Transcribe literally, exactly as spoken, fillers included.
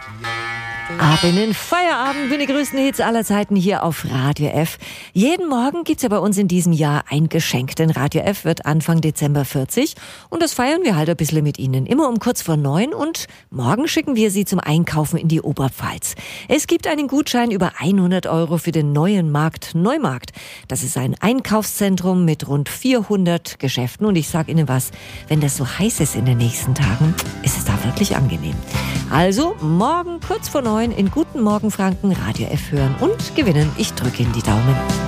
Ab in den Feierabend für die größten Hits aller Zeiten hier auf Radio F. Jeden Morgen gibt's ja bei uns in diesem Jahr ein Geschenk, denn Radio F wird Anfang Dezember vierzig und das feiern wir halt ein bisschen mit Ihnen. Immer um kurz vor neun und morgen schicken wir Sie zum Einkaufen in die Oberpfalz. Es gibt einen Gutschein über hundert Euro für den neuen Markt Neumarkt. Das ist ein Einkaufszentrum mit rund vierhundert Geschäften und ich sag Ihnen was, wenn das so heiß ist in den nächsten Tagen, ist es da wirklich angenehm. Also morgen kurz vor neun in Guten Morgen Franken Radio F hören und gewinnen. Ich drücke Ihnen die Daumen.